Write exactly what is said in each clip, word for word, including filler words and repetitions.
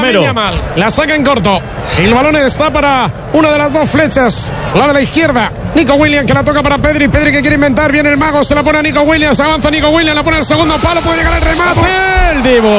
Romero. La saca en corto. El balón está para una de las dos flechas, la de la izquierda. Nico Williams que la toca para Pedri. Pedri que quiere inventar. Viene el mago, se la pone a Nico Williams. Avanza Nico Williams, la pone al segundo palo. Puede llegar el remate. El Dibu.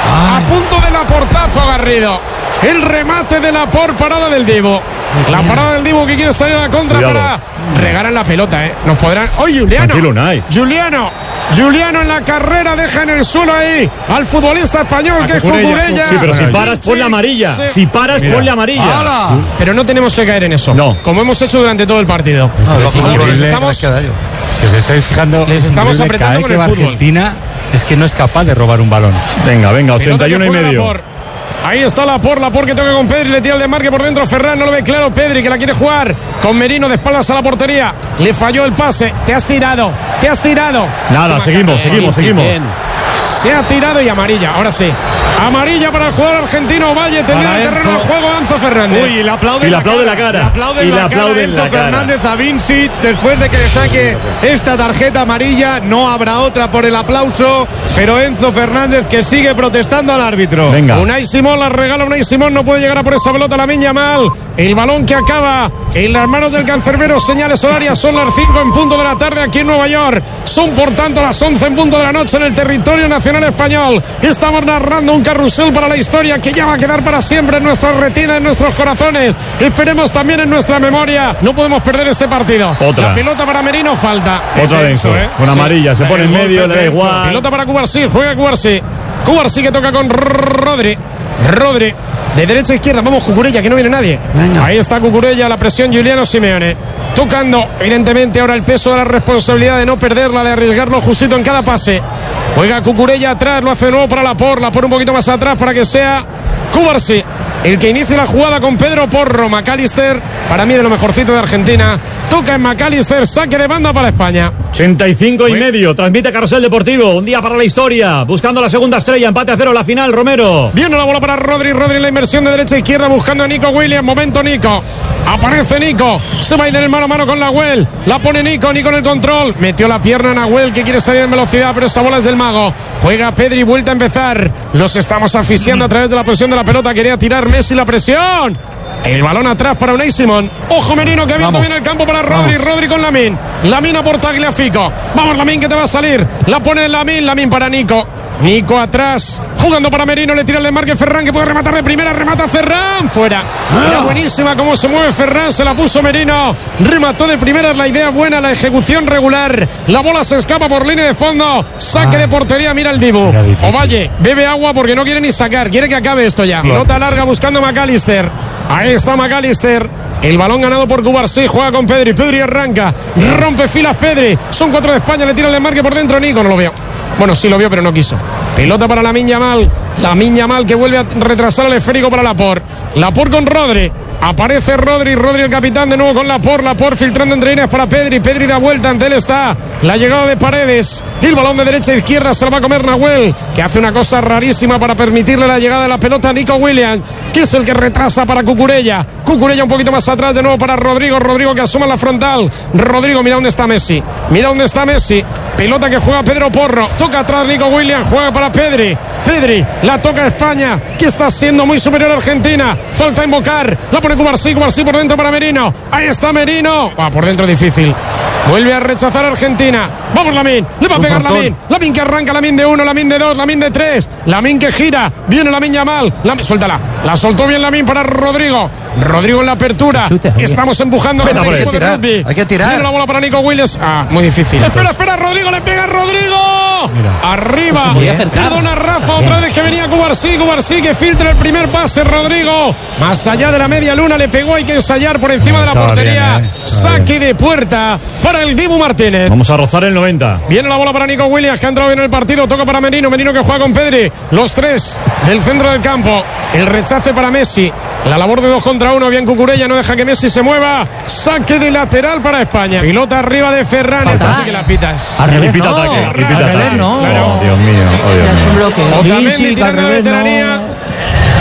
A punto del aportazo, Garrido. El remate de la por parada del Dibu. La parada del Dibu que quiere salir a la contra. Cuidado. Para regalar la pelota, ¿eh? Nos podrán. ¡Oye, Juliano! Juliano. Juliano en la carrera deja en el suelo ahí al futbolista español que es Cucurella. Sí, pero si paras, ponle amarilla. Sí. Si paras, Mira. ponle amarilla. ¡Hala! Pero no tenemos que caer en eso. No. Como hemos hecho durante todo el partido. No, si, les estamos, si os estáis fijando, les estamos apretando con el fútbol. Argentina es que no es capaz de robar un balón. Venga, venga, ochenta y uno y medio. Ahí está la por, la por que toca con Pedri, le tira el desmarque por dentro, Ferran no lo ve claro, Pedri que la quiere jugar con Merino de espaldas a la portería, le falló el pase, te has tirado, te has tirado. Nada, Toma, seguimos, bien, seguimos, bien, seguimos. Bien. Se ha tirado y amarilla, ahora sí. Amarilla para el jugador argentino Valle, tendido el terreno de juego Enzo Fernández. Uy, y le aplaude, y la, cara, la cara. Le aplaude y la le cara Enzo la Fernández cara. a Vincic después de que le saque esta tarjeta amarilla. No habrá otra por el aplauso, pero Enzo Fernández que sigue protestando al árbitro. Venga. Unai Simón la regala, Unai Simón no puede llegar a por esa pelota, Lamine Yamal. El balón que acaba en las manos del cancerbero. Señales horarias, son las cinco en punto de la tarde aquí en Nueva York. Son por tanto las once en punto de la noche en el territorio nacional español. Estamos narrando un carrusel para la historia que ya va a quedar para siempre en nuestras retinas, en nuestros corazones. Esperemos también en nuestra memoria. No podemos perder este partido. Otra. La pelota para Merino, falta. Otra de Enzo, ¿eh? Con amarilla, sí. Se pone en medio, le da igual. Pelota para Cubarsí, juega Cubarsí. Cubarsí que toca con Rodri. Rodri. De derecha a izquierda, vamos Cucurella, que no viene nadie. Venga. Ahí está Cucurella, la presión Giuliano Simeone. Tocando, evidentemente, ahora el peso de la responsabilidad de no perderla, de arriesgarlo justito en cada pase. Juega Cucurella atrás, lo hace de nuevo para la por, la por un poquito más atrás para que sea Cubarsí el que inicie la jugada con Pedro Porro. McAllister, para mí de lo mejorcito de Argentina. Toca en McAllister, saque de banda para España. ochenta y cinco y medio, transmite Carrusel Deportivo. Un día para la historia, buscando la segunda estrella, empate a cero, la final, Romero. Viene la bola para Rodri, Rodri en la inversión de derecha a izquierda, buscando a Nico Williams. Momento Nico, aparece Nico, se va a ir en el mano a mano con Nahuel. La pone Nico, Nico en el control. Metió la pierna a Nahuel que quiere salir en velocidad, pero esa bola es del mago. Juega Pedri, vuelta a empezar. Los estamos asfixiando a través de la presión de la pelota. Quería tirar Messi, la presión. El balón atrás para Unai Simón. Ojo Merino que ha abierto bien el campo para Rodri. Vamos. Rodri con Lamine. Lamine a por Tagliafico. Vamos Lamine que te va a salir. La pone Lamine. Lamine para Nico. Nico atrás. Jugando para Merino. Le tira el desmarque Ferran que puede rematar de primera. Remata Ferran. Fuera. Ah. Era buenísima cómo se mueve Ferran. Se la puso Merino. Remató de primera. La idea buena. La ejecución regular. La bola se escapa por línea de fondo. Saque ah. de portería. Mira el Dibu. Ovalle. Bebe agua porque no quiere ni sacar. Quiere que acabe esto ya. Pelota larga buscando a McAllister. Ahí está McAllister. El balón ganado por Cubarsí. Juega con Pedri. Pedri arranca. Rompe filas Pedri. Son cuatro de España. Le tira el desmarque por dentro. Nico no lo vio. Bueno, sí lo vio, pero no quiso. Pelota para Lamine Yamal. Lamine Yamal que vuelve a retrasar el esférico para Laporte. Laporte con Rodri. Aparece Rodri, Rodri el capitán de nuevo con Laporte, Laporte filtrando entre líneas para Pedri, Pedri da vuelta, ante él está la llegada de Paredes, y el balón de derecha a izquierda se lo va a comer Nahuel, que hace una cosa rarísima para permitirle la llegada de la pelota a Nico Williams, que es el que retrasa para Cucurella, Cucurella un poquito más atrás de nuevo para Rodrigo, Rodrigo que asoma la frontal, Rodrigo mira dónde está Messi, mira dónde está Messi, pelota que juega Pedro Porro, toca atrás Nico Williams, juega para Pedri, Pedri, la toca España, que está siendo muy superior a Argentina, falta invocar, la pone Cubarsí, Cubarsí por dentro para Merino, ahí está Merino, ah, por dentro difícil, vuelve a rechazar a Argentina, vamos Lamine, le va a pegar Lamine, Lamine que arranca, Lamine de uno, Lamine de dos, Lamine de tres, Lamine que gira, viene Lamine Yamal, Lamine, suéltala, la soltó bien Lamine para Rodrigo, Rodrigo en la apertura, estamos empujando con el equipo de rugby, hay que tirar, viene la bola para Nico Williams, ah, muy difícil, espera, espera, Rodrigo, le pega Rodrigo, mira. Arriba, perdona Rafa, otra vez que venía Cubarsí, Cubarsí que filtra el primer pase, Rodrigo, más allá de la media luna, le pegó, hay que ensayar por encima de la portería, bien, eh. saque de puerta para el Dibu Martínez. Vamos a rozar el noventa. Viene la bola para Nico Williams, que ha entrado bien en el partido, toca para Merino, Merino que juega con Pedri, los tres del centro del campo, el rechace para Messi, la labor de dos contra uno, bien Cucurella, no deja que Messi se mueva, saque de lateral para España, pilota arriba de Ferran, esta sí que la pitas. Al revés, pita ataque, Ferran, pita ataque. No. Claro. Oh, Dios mío, oh, Dios mío. Otamendi tirando de veteranía.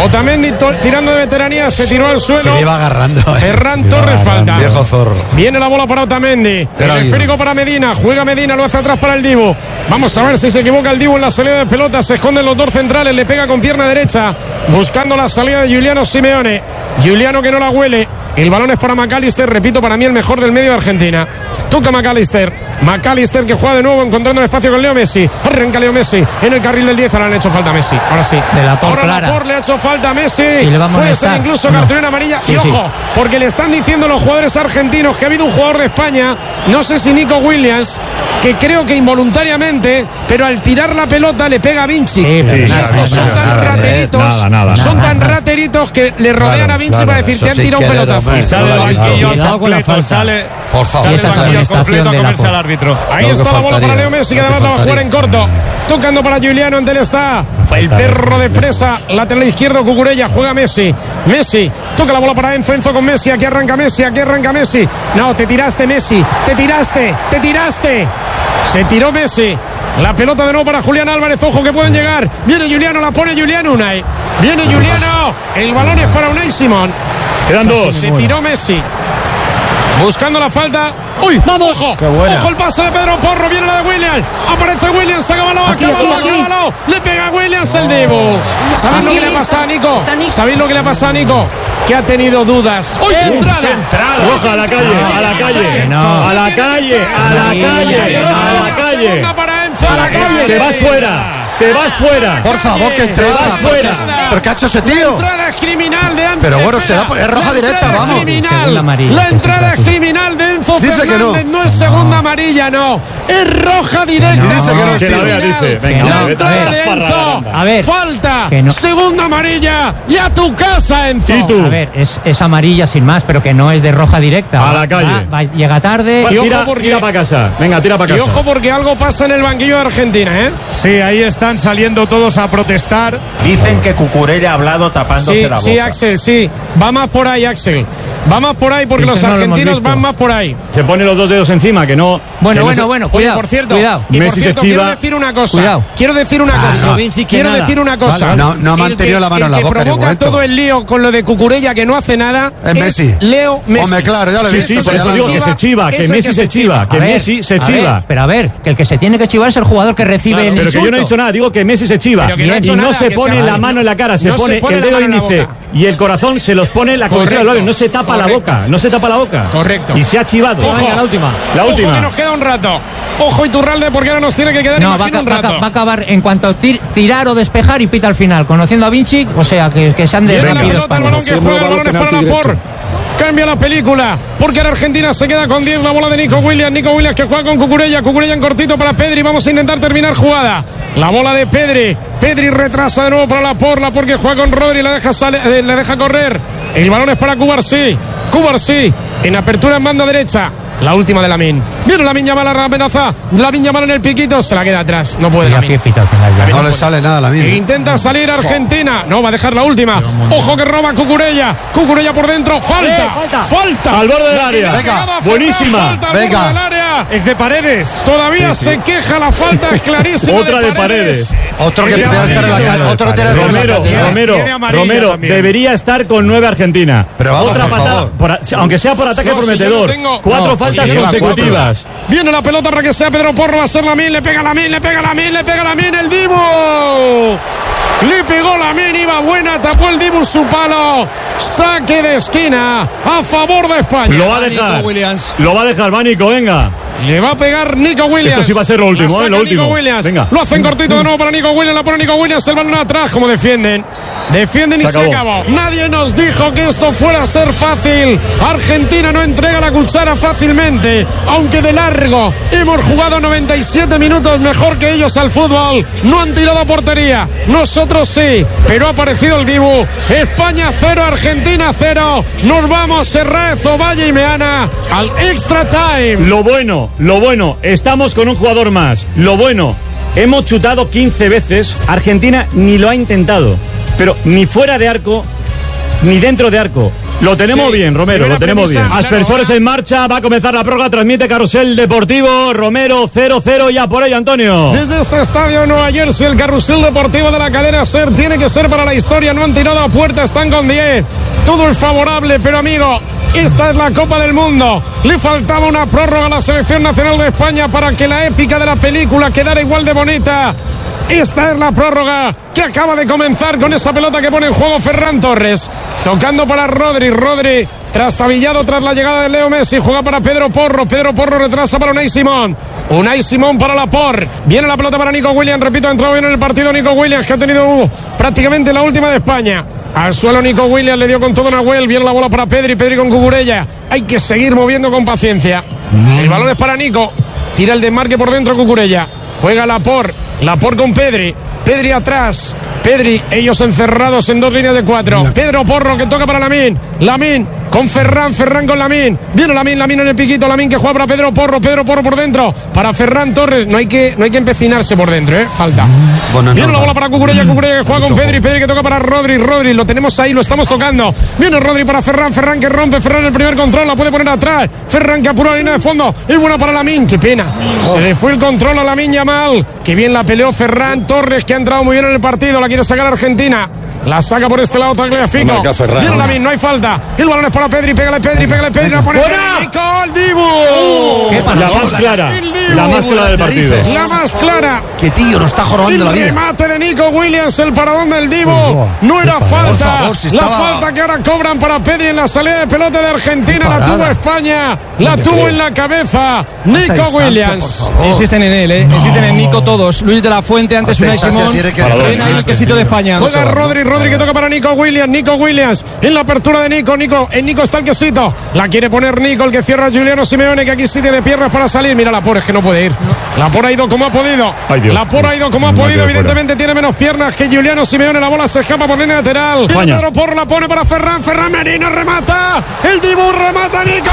Otamendi to- tirando de veteranía, se tiró al suelo. Se le iba agarrando. Eh. Ferran Torres falta. Viejo zorro. Viene la bola para Otamendi. El esférico para Medina. Juega Medina, lo hace atrás para el Dibu. Vamos a ver si se equivoca el Dibu en la salida de pelota. Se esconden los dos centrales, le pega con pierna derecha. Buscando la salida de Giuliano Simeone. Giuliano que no la huele. El balón es para McAllister, repito, para mí el mejor del medio de Argentina. Toca McAllister. McAllister que juega de nuevo encontrando el espacio con Leo Messi. Arranca Leo Messi en el carril del diez. Ahora le ha hecho falta a Messi. Ahora sí. De la por Ahora clara. la por le ha hecho falta a Messi. Y le va a Puede ser molestar. incluso No. cartulina amarilla. Sí, y sí. ojo, porque le están diciendo los jugadores argentinos que ha habido un jugador de España, no sé si Nico Williams, que creo que involuntariamente, pero al tirar la pelota le pega a Vinci. Sí, pero y nada, estos son nada, tan nada, rateritos, nada, nada, son nada. tan rateritos que le rodean Claro, a Vinci claro, para decir, eso te han sin tirado un querer, pelotazo. hombre. Y sale del Cuidado, banquillo al cuidado con la completo, falta. sale, Por favor. sale Esa del es banquillo al amonestación completo a de la comerse por. al árbitro. Ahí Lo que está la bola faltaría, para Leo Messi, que lo que además la va a jugar en faltaría. corto. Tocando para Giuliano, ante él está el perro de presa, lateral izquierdo, Cucurella, juega Messi. Messi, toca la bola para Enzo, Enzo con Messi, aquí arranca Messi, aquí arranca Messi. No, te tiraste Messi, te tiraste, te tiraste. Se tiró Messi. La pelota de nuevo para Julián Álvarez, ojo que pueden llegar. Viene Giuliano, la pone Giuliano Unai. Viene Giuliano, el balón es para Unai Simón. Quedan dos. Se tiró Messi. Buscando la falta. ¡Uy! ¡Vamos! ¡Ojo! ¡Ojo el pase de Pedro Porro! Viene la de Williams. Aparece Williams. Acábalo, Aquí, acábalo, aquí, aquí. acábalo. Le pega a Williams el Dibu. ¿Sabéis lo que le ha pasado a Nico? Está Nico. ¿Sabéis lo que le ha pasado a Nico? Que ha tenido dudas. ¡Uy, qué entrada! Roja a la calle, a la calle, No. a la calle, a la calle, a la calle. Segunda para Enzo. A la calle. Te vas fuera, te vas fuera. Por favor, que entrada. Te vas fuera. ¿Pero qué ha hecho ese La tío? entrada es criminal de Antes. Pero bueno, será- es roja La directa, entrada es vamos. criminal. Segunda amarilla, La que se entrada es trata. criminal de Enzo Dice que no. Fernández. No es segunda amarilla, no. Es roja directa. no. Dice que no, Que la vea, Criminal. dice. Venga, Que no. La vete a entrada la de Enzo. parraganda. A ver. Falta. Que no. Segunda amarilla. Y a tu casa, Enzo. ¿Y tú? A ver, es, es amarilla sin más, pero que no es de roja directa. A la calle. Va- va- llega tarde. Va, Y ojo Tira, porque- tira para casa. Venga, tira para Y casa. ojo porque algo pasa en el banquillo de Argentina, ¿eh? Sí, ahí están saliendo todos a protestar. Dicen que Cucurella ha hablado tapándose Sí, la boca. sí, Axel, sí. Va más por ahí, Axel. Va más por ahí porque Eso los no lo hemos argentinos visto. van más por ahí. Se pone los dos dedos encima, que no. Bueno, que no bueno, se- bueno, Oye, cuidado. por cierto, cuidado. y por Messi se cierto, chiva. quiero decir una cosa. Cuidado. Quiero decir una cosa. no. Vinci, que quiero nada. decir una cosa. Vale. No- no ha El mantenido que- la mano en la el boca que en ningún provoca momento. todo el lío con lo de Cucurella que no hace nada Es Messi. Leo Messi. Hombre, claro, ya lo he Sí, visto. sí, por ya eso lo digo he que visto. se chiva, Es que el Messi que se se chiva. chiva, que A ver, Messi se a chiva. ver, pero a ver, que el que se tiene que chivar es el jugador que recibe Claro, el pero que yo no he insulto. dicho nada, digo que Messi se chiva. Pero que no ha y hecho no nada, se que pone se la va. mano en la cara, se, No se pone, pone el la dedo mano en la índice boca. y el corazón se los pone en la cabecera del Correcto. labio, no se tapa la Correcto. boca, no se tapa la boca. Correcto. Y se ha chivado. Ojo. Venga, la última. La Ojo última. que nos queda un rato. Ojo Iturralde porque ahora nos tiene que quedar, No, va a, imagino, un va a- rato. va a acabar en cuanto a tir- tirar o despejar y pita al final. Conociendo a Vinci, o sea, que, que se han Viene la derretido pelota, el España. balón que juega, el balón es para la por. Cambia la película, porque ahora Argentina se queda con diez, la bola de Nico Williams, Nico Williams que juega con Cucurella, Cucurella en cortito para Pedri, vamos a intentar terminar jugada. La bola de Pedri, Pedri retrasa de nuevo para la por, la por que juega con Rodri, la deja, sale, eh, la deja correr. El balón es para Cubarsí, Cubarsí en apertura en banda derecha. La última de Lamine. Viene Lamine Yamal a la amenaza. Lamine Yamal en el piquito. Se la queda atrás. No puede Y a Lamine. pie pita al final ya. No le sale nada a la misma. Intenta salir Argentina. No, va a dejar la última. Ojo que roba Cucurella. Cucurella por dentro. Falta. Falta. Al borde del área. Venga, Pegada, buenísima. Ferran, falta al Venga. borde del área. Es de Paredes. Todavía se queja la falta. Es clarísima. Otra de Paredes. Otro que Tiene debe estar en la calle. Otro que debe estar en la Romero, calle. Romero, Tiene amarilla Romero también. debería estar con nueve Argentina. Pero vamos, Otra por patada, favor. por a- aunque sea por ataque No, si prometedor. yo lo tengo- Cuatro No, faltas si lleva consecutivas. Viene la pelota para que sea Pedro Porro. Va a ser Lamine. Le pega Lamine. Le pega Lamine. Le pega Lamine. El Dibu. Le pegó Lamine. Iba buena. Tapó el Dibu su palo. Saque de esquina a favor de España. Lo va a dejar. Lo va a dejar, Mánico, venga. Le va a pegar Nico Williams. Esto sí va a ser lo último, La saca ¿eh? Lo último. Nico Williams. Venga. Lo hacen cortito de nuevo para Nico Williams. La pone Nico Williams. El balón atrás. Como defienden. Defienden y Se se acabó. acabó. Nadie nos dijo que esto fuera a ser fácil. Argentina no entrega la cuchara fácilmente. Aunque de largo. Hemos jugado noventa y siete minutos mejor que ellos al fútbol. No han tirado a portería. Nosotros sí. Pero ha aparecido el Dibu. España cero, Argentina cero. Nos vamos, Serraz, Ovalle y Meana al extra time. Lo bueno, lo bueno, estamos con un jugador más. Lo bueno, hemos chutado quince veces. Argentina ni lo ha intentado. Pero ni fuera de arco, ni dentro de arco. Lo tenemos Sí. bien, Romero, Primera lo tenemos premisa, bien. claro, Aspersores ahora- en marcha, va a comenzar la prórroga, transmite Carrusel Deportivo, Romero cero cero ya por ello, Antonio. Desde este estadio de Nueva Jersey, el carrusel deportivo de la cadena SER tiene que ser para la historia. No han tirado a puerta, están con diez. Todo es favorable, pero amigo, esta es la Copa del Mundo. Le faltaba una prórroga a la selección nacional de España para que la épica de la película quedara igual de bonita. Esta es la prórroga que acaba de comenzar con esa pelota que pone en juego Ferran Torres. Tocando para Rodri. Rodri trastabillado tras la llegada de Leo Messi. Juega para Pedro Porro. Pedro Porro retrasa para Unai Simón. Unai Simón para Laporte. Viene la pelota para Nico Williams. Repito, ha entrado bien en el partido Nico Williams, que ha tenido uh, prácticamente la última de España. Al suelo Nico Williams, le dio con todo Nahuel. Viene la bola para Pedri. Pedri con Cucurella. Hay que seguir moviendo con paciencia. El balón es para Nico. Tira el desmarque por dentro Cucurella. Juega Laporte. Laporte con Pedri. Pedri atrás. Pedri, ellos encerrados en dos líneas de cuatro. Pedro Porro que toca para Lamine. Lamine con Ferran. Ferran con Lamine. Viene Lamine. Lamine en el piquito. Lamine que juega para Pedro Porro. Pedro Porro por dentro. Para Ferran Torres. No hay que, no hay que empecinarse por dentro, ¿eh? Falta. Bueno, Viene no, la no. bola para Cucurella. Cucurella que juega con Pedri. Pedri que toca para Rodri. Rodri, lo tenemos ahí, lo estamos tocando. Viene Rodri para Ferran. Ferran que rompe. Ferran el primer control. La puede poner atrás. Ferran que apura la línea de fondo. Es buena para Lamine. Qué pena. Se le fue el control a Lamine Yamal. Que bien la peleó Ferran Torres, que ha entrado muy bien en el partido. La quiere sacar Argentina. La saca por este lado Tagliafico. Marca Ferran. Viene Lamine, no hay falta. El balón es para Pedri. Pégale Pedri. Pégale Pedri. La pone ¡Fuera! Pedri. Nico, el Dibu. ¿Qué pasó? La más clara, El Dibu. la más clara del partido. Dices. La más clara. Que tío, nos está jorobando El la vida. remate de Nico Williams, el paradón del Divo. No era falta. Por favor, si la estaba- falta que ahora cobran para Pedri en la salida de pelota de Argentina. La parada. tuvo España. La tuvo en la cabeza. Esa Nico distancia, Williams. por favor. Insisten en él, ¿eh? Insisten en Nico todos. Luis de la Fuente, antes Esa Unai distancia Simón. tiene que- Ven ahí el quesito de España. Juega Rodri, Rodri que toca para Nico Williams. Nico Williams en la apertura de Nico. Nico, en Nico está el quesito. La quiere poner Nico, el que cierra a Juliano Simeone, que aquí sí tiene piernas para salir. Mira, Laporte, es que no puede ir. Laporte ha ido como ha podido. Ay, Dios. Laporte ha ido como ha No, podido. queda Evidentemente tiene menos piernas que Juliano Simeone. La bola se escapa por línea lateral. Viene España. Pedro Porro, la pone para Ferran. Ferran Merino remata. El Dibu remata Nico.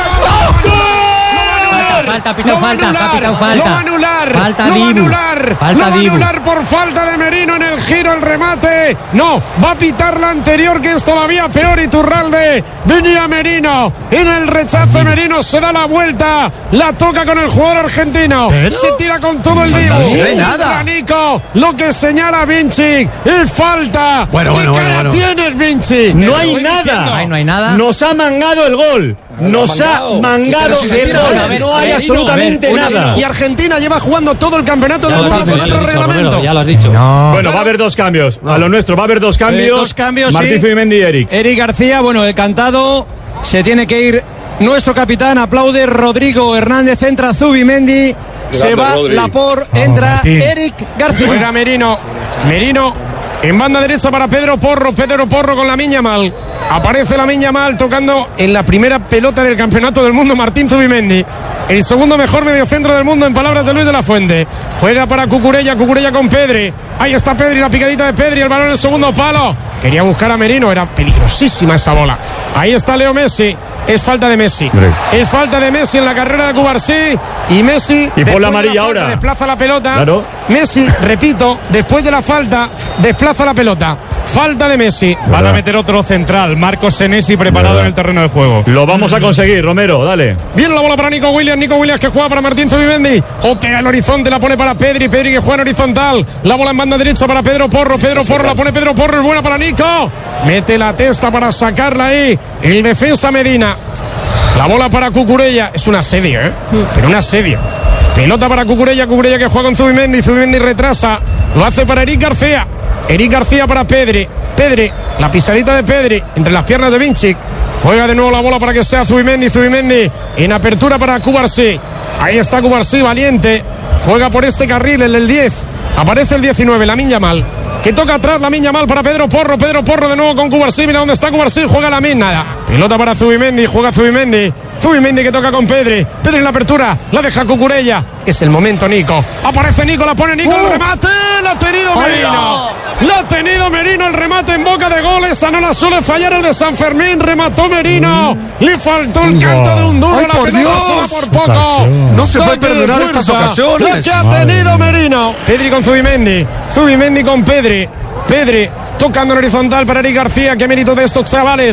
Falta, pitao Lo va a falta, anular, ha pitao falta. Lo va a anular. Falta Lo va a Dibu. anular. Falta Lo va a Dibu. anular por falta de Merino en el giro, el remate. No, va a pitar la anterior, que es todavía peor. Iturralde. Venía Merino. En el rechace Merino se da la vuelta. La toca con el jugador argentino. Se tira con todo el Dibu. No hay nada. Contra Nico. Lo que señala Vinci. Es falta. Bueno, bueno, ¿Qué bueno, cara bueno. tienes, Vinci? No Te hay lo estoy nada. diciendo. Ahí no hay nada. Nos ha mangado el gol. Nos ha mangado si se el tira, gol. a ver, No hay Merino, absolutamente a ver, nada. Y Argentina lleva jugando todo el campeonato del mundo con otro reglamento. Ya lo has dicho. No. Bueno, va a haber dos cambios. A lo nuestro va a haber dos cambios. dos cambios, Martín sí. Zubimendi y Eric. Eric García, bueno, el cantado. Se tiene que ir nuestro capitán. Aplaude Rodrigo Hernández. Entra Zubimendi. Se va Rodri. Laporte. Entra Martín. Eric García. Juega Merino. Merino en banda derecha para Pedro Porro. Pedro Porro con la miña mal. Aparece la miña mal tocando en la primera pelota del campeonato del mundo Martín Zubimendi. El segundo mejor mediocentro del mundo en palabras de Luis de la Fuente. Juega para Cucurella. Cucurella con Pedri. Ahí está Pedri, la picadita de Pedri. El balón en el segundo palo. Quería buscar a Merino. Era peligrosísima esa bola. Ahí está Leo Messi. Es falta de Messi. Hombre. Es falta de Messi en la carrera de Cubarsí. Y Messi. Y por después la de amarilla falta, ahora. Desplaza la pelota. Claro. Messi, repito, después de la falta, desplaza la pelota. Falta de Messi. Van a meter otro central. Marcos Senesi preparado Verdad. en el terreno de juego. Lo vamos a conseguir, Romero, dale. Viene la bola para Nico Williams. Nico Williams que juega para Martín Zubimendi. Otea el horizonte, la pone para Pedri. Pedri que juega en horizontal. La bola en banda derecha para Pedro Porro. Pedro Porro la pone Pedro Porro. Es buena para Nico. Mete la testa para sacarla ahí. El defensa Medina. La bola para Cucurella. Es un asedio, ¿eh? Pero un asedio. Pelota para Cucurella. Cucurella que juega con Zubimendi. Zubimendi retrasa. Lo hace para Eric García. Eric García para Pedri. Pedri. La pisadita de Pedri. Entre las piernas de Vinci. Juega de nuevo la bola para que sea Zubimendi. Zubimendi en apertura para Cubarsí. Ahí está Cubarsí, valiente. Juega por este carril, el del diez. Aparece el diecinueve, Lamine Yamal. Que toca atrás Lamine Yamal para Pedro Porro. Pedro Porro de nuevo con Cubarsí. Mira dónde está Cubarsí. Juega Lamine, nada. Pelota para Zubimendi. Juega Zubimendi. Zubimendi que toca con Pedri. Pedri en la apertura. La deja Cucurella. Es el momento, Nico. Aparece Nico, la pone Nico. El remate. La ha tenido Merino. La ha tenido Merino. El remate en boca de goles. Esa no la suele fallar el de San Fermín. Remató Merino. Le faltó el canto de un duro. ¡Ay, La por pelota Dios! se va por poco. No se puede Saque de perdonar fuerza. estas ocasiones. La que ha tenido Merino. Pedri con Zubimendi. Zubimendi con Pedri. Pedri tocando en horizontal para Eric García. Qué mérito de estos chavales.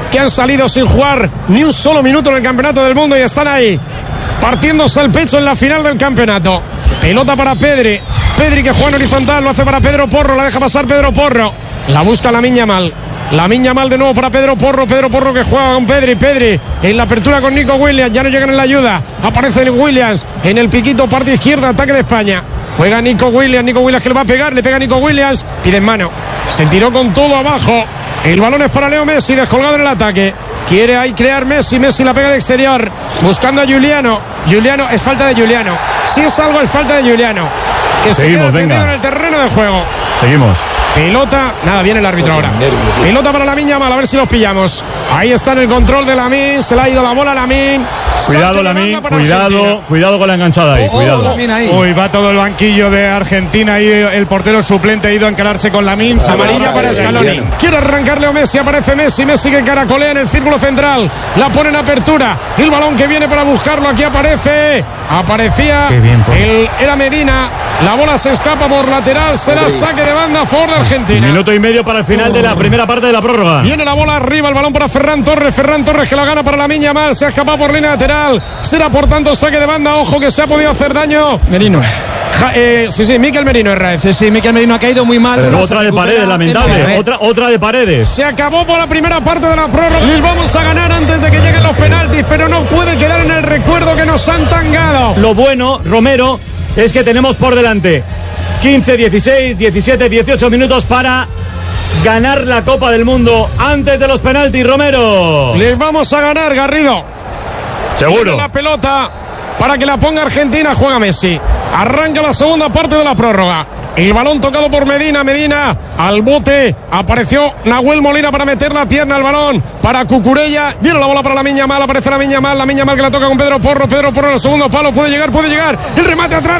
que han salido sin jugar ni un solo minuto en el Campeonato del Mundo y están ahí, partiéndose el pecho en la final del campeonato. Pelota para Pedri. Pedri que juega en horizontal, lo hace para Pedro Porro, la deja pasar Pedro Porro. La busca Lamine Yamal. Lamine Yamal de nuevo para Pedro Porro. Pedro Porro que juega con Pedri. Pedri en la apertura con Nico Williams. Ya no llegan en la ayuda. Aparece Williams en el piquito, parte izquierda, ataque de España. Juega Nico Williams. Nico Williams que le va a pegar. Le pega Nico Williams. Pide en mano. Se tiró con todo abajo. El balón es para Leo Messi, descolgado en el ataque. Quiere ahí crear Messi. Messi la pega de exterior. Buscando a Giuliano. Giuliano, es falta de Giuliano. Si es algo, es falta de Giuliano. Que Seguimos, se queda tendido venga. en el terreno de juego. Seguimos. Pelota, nada, viene el árbitro ahora. Pelota para Lamine Yamal, a ver si los pillamos. Ahí está en el control de Lamine, se le ha ido la bola a Lamine. Cuidado, Lamine, cuidado, cuidado con la enganchada ahí, cuidado. Uy, va todo el banquillo de Argentina y el portero suplente ha ido a encararse con Lamine. Amarilla para Scaloni. Quiere arrancar Leo Messi, aparece Messi, Messi que caracolea en el círculo central. La pone en apertura. El balón que viene para buscarlo, aquí aparece. Aparecía bien, pues. el, era Medina. La bola se escapa por lateral, será saque de banda a favor de Argentina. Minuto y medio para el final de la primera parte de la prórroga. Viene la bola arriba, el balón para Ferran Torres. Ferran Torres que la gana para Lamine Yamal. Se ha escapado por línea lateral. Será por tanto saque de banda. Ojo que se ha podido hacer daño. Merino. Ja, eh, sí, sí, Mikel Merino es Raez. Sí, sí, Mikel Merino ha caído muy mal. Pero otra de Paredes, lamentable. Otra, otra de Paredes. Se acabó por la primera parte de la prórroga. Les vamos a ganar antes de que lleguen los penaltis, pero no puede quedar en el recuerdo que nos han tangado. Lo bueno, Romero, es que tenemos por delante quince, dieciséis, diecisiete, dieciocho minutos para ganar la Copa del Mundo antes de los penaltis, Romero. Les vamos a ganar, Garrido. Seguro. Tiene la pelota para que la ponga Argentina, juega Messi. Arranca la segunda parte de la prórroga. El balón tocado por Medina, Medina al bote. Apareció Nahuel Molina para meter la pierna al balón para Cucurella. Viene la bola para Lamine Yamal, aparece Lamine Yamal, Lamine Yamal que la toca con Pedro Porro. Pedro Porro en el segundo palo, puede llegar, puede llegar. El remate atrás.